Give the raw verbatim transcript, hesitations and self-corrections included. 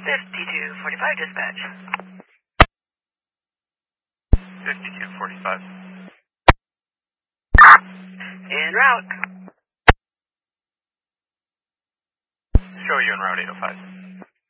fifty-two forty-five dispatch. fifty-two forty-five. En route. Show you en route eight oh five.